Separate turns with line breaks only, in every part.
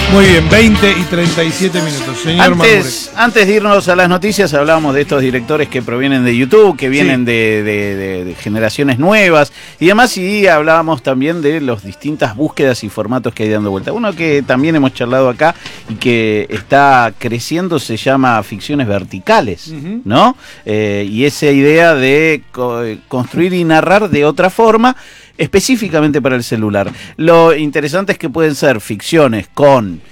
Muy bien, 20 y 37 minutos, señor
Antes de irnos a las noticias, hablábamos de estos directores que provienen de YouTube, que vienen de generaciones nuevas y demás, y hablábamos también de las distintas búsquedas y formatos que hay dando vuelta. Uno que también hemos charlado acá y que está creciendo se llama ficciones verticales, ¿no? Y esa idea de construir y narrar de otra forma, específicamente para el celular. Lo interesante es que pueden ser ficciones con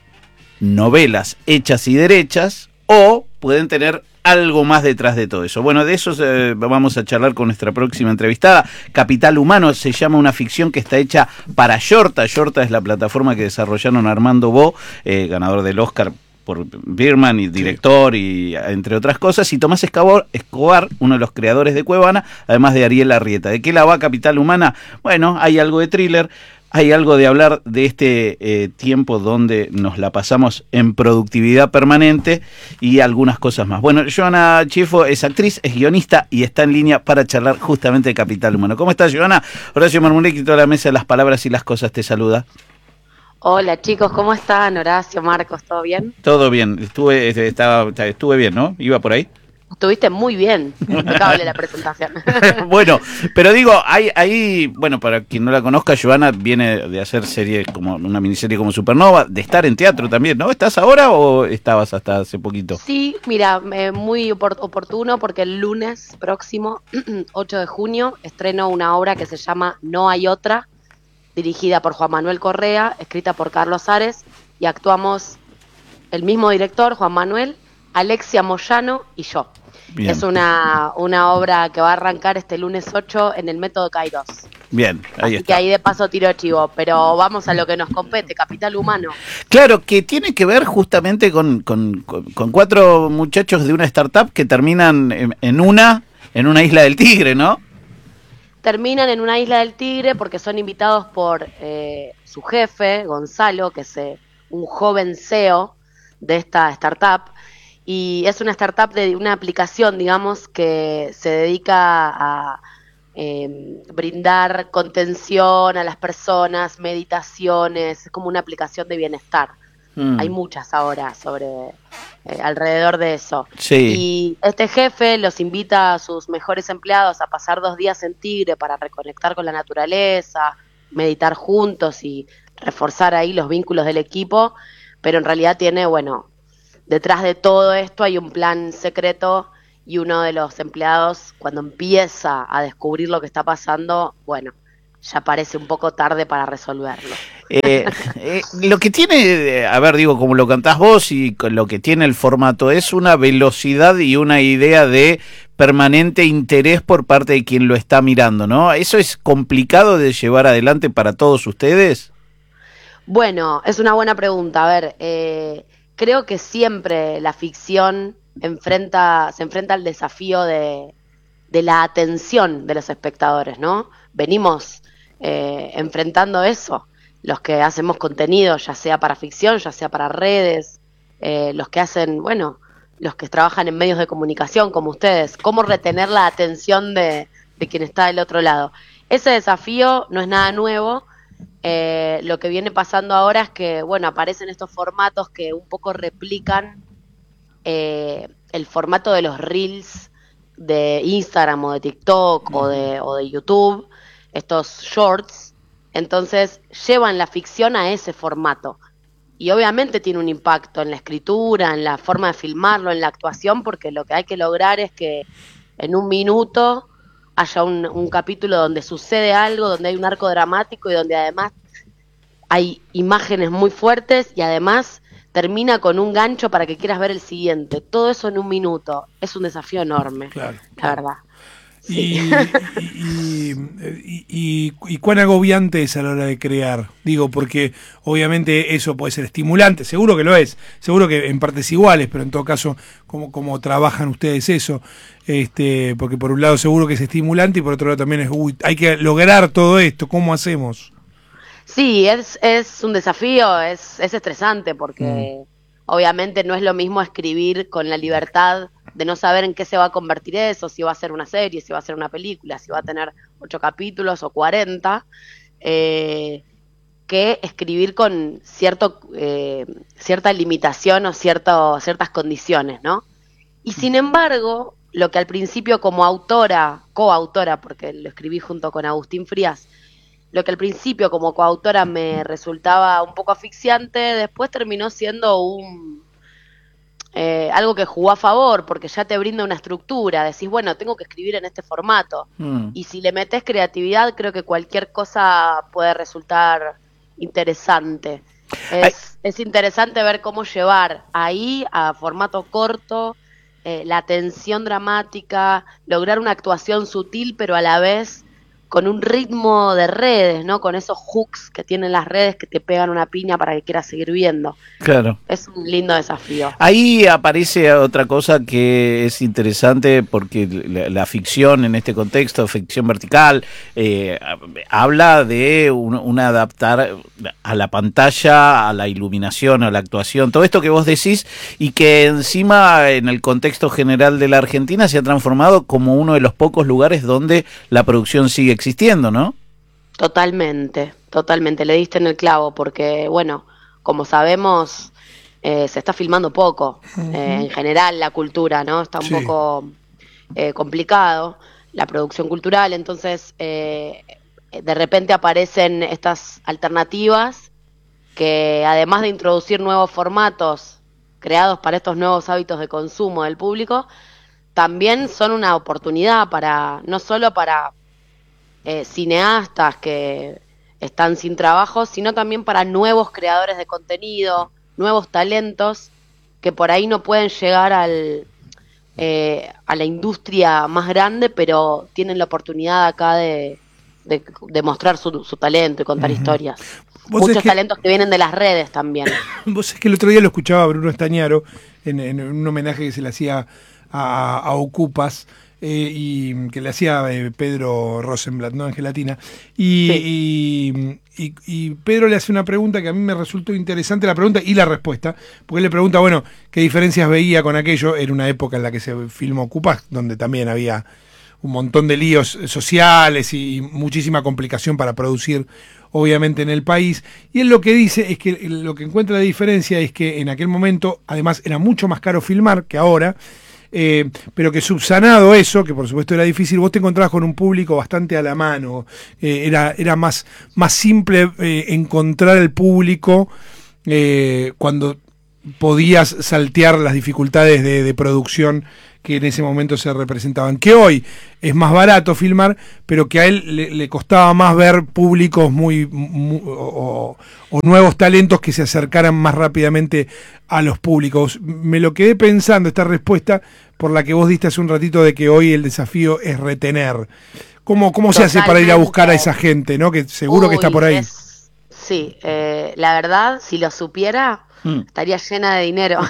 novelas hechas y derechas, o pueden tener algo más detrás de todo eso. Bueno, de eso vamos a charlar con nuestra próxima entrevistada. Capital Humano se llama una ficción que está hecha para Yorta. Yorta es la plataforma que desarrollaron Armando Bo, ganador del Oscar por Birdman y director, y entre otras cosas, y Tomás Escobar, uno de los creadores de Cuevana, además de Ariel Arrieta. ¿De qué la va Capital Humana? Bueno, hay algo de thriller, hay algo de hablar de este tiempo donde nos la pasamos en productividad permanente y algunas cosas más. Bueno, Joana Chiefo es actriz, es guionista y está en línea para charlar justamente de Capital Humano. ¿Cómo estás, Joana? Horacio Marmulecki, toda la mesa de las palabras y las cosas te saluda.
Hola chicos, ¿cómo están? Horacio, Marcos, ¿todo bien?
Todo bien, estuve bien, ¿no? ¿Iba por ahí?
Estuviste muy bien, impecable la presentación.
Bueno, pero digo, hay, bueno, para quien no la conozca, Joana viene de hacer serie como una miniserie como Supernova, de estar en teatro también, ¿no? ¿Estás ahora o estabas hasta hace poquito?
Sí, mira, muy oportuno porque el lunes próximo, 8 de junio, estreno una obra que se llama No hay otra, dirigida por Juan Manuel Correa, escrita por Carlos Ares, y actuamos el mismo director, Juan Manuel, Alexia Moyano y yo. Bien. Es una obra que va a arrancar este lunes 8 en el Método Kairos.
Bien, ahí
Así
está.
Que ahí de paso tiro chivo, pero vamos a lo que nos compete, Capital Humano.
Claro, que tiene que ver justamente con 4 muchachos de una startup que terminan en una isla del Tigre, ¿no?
Terminan en una isla del Tigre porque son invitados por su jefe, Gonzalo, que es un joven CEO de esta startup, y es una startup de una aplicación, digamos, que se dedica a brindar contención a las personas, meditaciones, es como una aplicación de bienestar. Hay muchas ahora alrededor de eso.
Sí.
Y este jefe los invita a sus mejores empleados a pasar 2 días en Tigre para reconectar con la naturaleza, meditar juntos y reforzar ahí los vínculos del equipo, pero en realidad tiene, bueno, detrás de todo esto hay un plan secreto, y uno de los empleados, cuando empieza a descubrir lo que está pasando, bueno, ya parece un poco tarde para resolverlo.
Lo que tiene, a ver, digo, como lo cantás vos y con lo que tiene el formato, es una velocidad y una idea de permanente interés por parte de quien lo está mirando, ¿no? ¿Eso es complicado de llevar adelante para todos ustedes?
Bueno, es una buena pregunta. A ver, creo que siempre la ficción se enfrenta al desafío de la atención de los espectadores, ¿no? Venimos enfrentando eso, los que hacemos contenido, ya sea para ficción, ya sea para redes, los que hacen, bueno, los que trabajan en medios de comunicación como ustedes, cómo retener la atención de quien está del otro lado. Ese desafío no es nada nuevo. Lo que viene pasando ahora es que, bueno, aparecen estos formatos que un poco replican el formato de los reels de Instagram o de TikTok o de YouTube, estos shorts. Entonces llevan la ficción a ese formato y obviamente tiene un impacto en la escritura, en la forma de filmarlo, en la actuación, porque lo que hay que lograr es que en un minuto haya un capítulo donde sucede algo, donde hay un arco dramático y donde además hay imágenes muy fuertes y además termina con un gancho para que quieras ver el siguiente. Todo eso en un minuto. Es un desafío enorme,
claro.
La verdad.
Sí. Y cuán agobiante es a la hora de crear, digo, porque obviamente eso puede ser estimulante, seguro que lo es, seguro que en partes iguales, pero en todo caso, ¿cómo trabajan ustedes eso? Porque por un lado seguro que es estimulante y por otro lado también es, hay que lograr todo esto, ¿cómo hacemos?
Sí, es un desafío, es estresante porque obviamente no es lo mismo escribir con la libertad de no saber en qué se va a convertir eso, si va a ser una serie, si va a ser una película, si va a tener 8 capítulos o 40, que que escribir con cierta limitación o ciertas condiciones, ¿no? Y sin embargo, lo que al principio como coautora, porque lo escribí junto con Agustín Frías, lo que al principio como coautora me resultaba un poco asfixiante, después terminó siendo algo que jugó a favor, porque ya te brinda una estructura, decís, bueno, tengo que escribir en este formato, y si le metes creatividad, creo que cualquier cosa puede resultar interesante. Es interesante ver cómo llevar ahí a formato corto la tensión dramática, lograr una actuación sutil, pero a la vez con un ritmo de redes, ¿no? Con esos hooks que tienen las redes que te pegan una piña para que quieras seguir viendo.
Claro.
Es un lindo desafío.
Ahí aparece otra cosa que es interesante porque la ficción en este contexto, ficción vertical, habla de un adaptar a la pantalla, a la iluminación, a la actuación, todo esto que vos decís y que encima en el contexto general de la Argentina se ha transformado como uno de los pocos lugares donde la producción sigue existiendo, ¿no?
Totalmente, le diste en el clavo, porque, bueno, como sabemos, se está filmando poco, en general la cultura, ¿no? Está un poco complicado, la producción cultural, entonces, de repente aparecen estas alternativas que, además de introducir nuevos formatos creados para estos nuevos hábitos de consumo del público, también son una oportunidad no solo para cineastas que están sin trabajo, sino también para nuevos creadores de contenido, nuevos talentos que por ahí no pueden llegar a la industria más grande, pero tienen la oportunidad acá de mostrar su talento y contar historias. Muchos talentos que vienen de las redes también.
Vos sabés que el otro día lo escuchaba a Bruno Estañaro en un homenaje que se le hacía a Ocupas, y que le hacía Pedro Rosenblatt, ¿no? En Gelatina. Y Pedro le hace una pregunta que a mí me resultó interesante, la pregunta y la respuesta, porque él le pregunta, bueno, ¿qué diferencias veía con aquello? Era una época en la que se filmó Ocupas, donde también había un montón de líos sociales y muchísima complicación para producir, obviamente, en el país. Y él lo que dice es que lo que encuentra la diferencia es que en aquel momento, además, era mucho más caro filmar que ahora, pero que subsanado eso, que por supuesto era difícil, vos te encontrabas con un público bastante a la mano, era más simple encontrar el público cuando podías saltear las dificultades de producción que en ese momento se representaban, que hoy es más barato filmar, pero que a él le costaba más ver públicos o nuevos talentos que se acercaran más rápidamente a los públicos. Me lo quedé pensando esta respuesta por la que vos diste hace un ratito, de que hoy el desafío es retener. ¿Cómo se hace para ir a buscar a esa gente, ¿no? Que seguro que está por ahí.
Sí, la verdad, si lo supiera, estaría llena de dinero.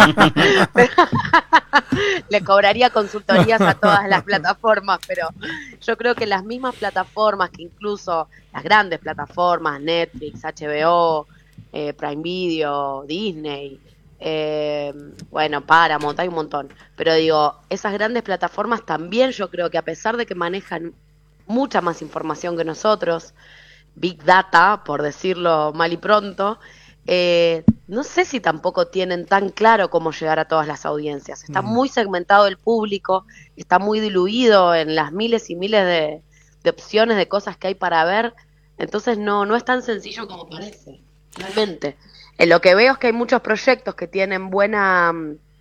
Le cobraría consultorías a todas las plataformas, pero yo creo que las mismas plataformas, que incluso las grandes plataformas, Netflix, HBO, Prime Video, Disney, Paramount, hay un montón, pero digo, esas grandes plataformas también, yo creo que a pesar de que manejan mucha más información que nosotros, Big Data, por decirlo mal y pronto, no sé si tampoco tienen tan claro cómo llegar a todas las audiencias. Está muy segmentado el público, está muy diluido en las miles y miles de opciones, de cosas que hay para ver. Entonces no es tan sencillo como parece, realmente. Lo que veo es que hay muchos proyectos que tienen buena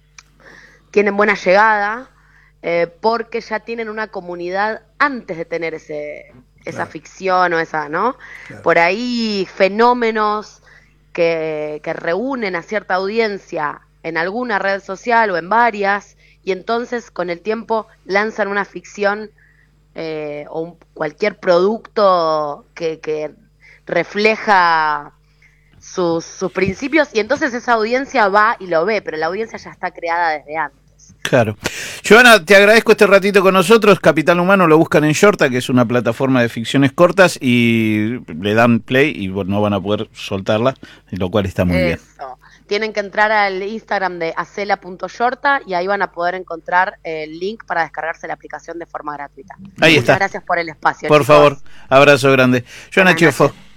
llegada, porque ya tienen una comunidad antes de tener esa ficción o esa, ¿no? Claro. Por ahí fenómenos que reúnen a cierta audiencia en alguna red social o en varias, y entonces con el tiempo lanzan una ficción o cualquier producto que refleja sus principios, y entonces esa audiencia va y lo ve, pero la audiencia ya está creada desde antes.
Claro. Joana, te agradezco este ratito con nosotros. Capital Humano lo buscan en Shorta, que es una plataforma de ficciones cortas, y le dan play y no van a poder soltarla, lo cual está muy bien.
Tienen que entrar al Instagram de acela.shorta y ahí van a poder encontrar el link para descargarse la aplicación de forma gratuita.
Ahí está.
Muchas gracias por el espacio.
Por favor, abrazo grande. Joana Chiofo.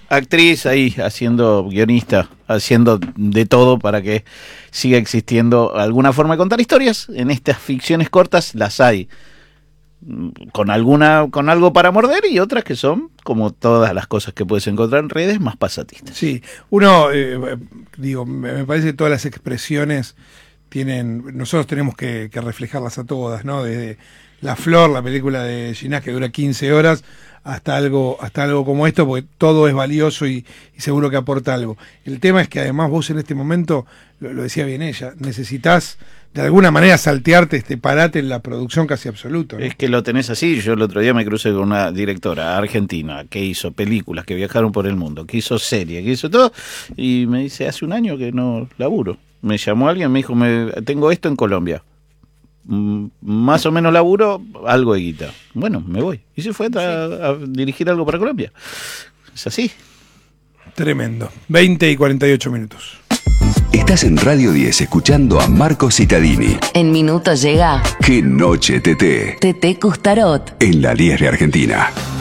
actriz ahí, haciendo guionista, haciendo de todo para que siga existiendo alguna forma de contar historias. En estas ficciones cortas las hay con algo para morder, y otras que son, como todas las cosas que puedes encontrar en redes, más pasatistas.
Sí, uno, me parece que todas las expresiones nosotros tenemos que reflejarlas a todas, ¿no? Desde La Flor, la película de Ginás, que dura 15 horas, hasta algo como esto, porque todo es valioso y seguro que aporta algo. El tema es que además vos en este momento, lo decía bien ella, necesitas de alguna manera saltearte este parate en la producción casi absoluto, ¿no?
Es que lo tenés así. Yo el otro día me crucé con una directora argentina que hizo películas, que viajaron por el mundo, que hizo series, que hizo todo, y me dice, hace un año que no laburo. Me llamó alguien, me dijo, tengo esto en Colombia. Más o menos laburo, algo de guita. Bueno, me voy. Y se fue a dirigir algo para Colombia. Es así.
Tremendo. 20 y 48 minutos.
Estás en Radio 10 escuchando a Marco Cittadini.
En minutos llega
¡Qué noche, Tete!
Tete Custarot.
En la Liesre Argentina.